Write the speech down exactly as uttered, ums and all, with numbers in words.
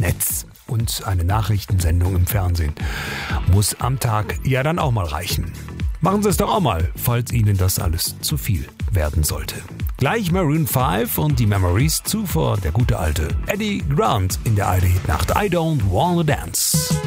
Netz. Und eine Nachrichtensendung im Fernsehen muss am Tag ja dann auch mal reichen. Machen Sie es doch auch mal, falls Ihnen das alles zu viel werden sollte. Gleich Maroon fünf und die Memories, zuvor der gute alte Eddie Grant in der Eide-Hit-Nacht I Don't Wanna Dance.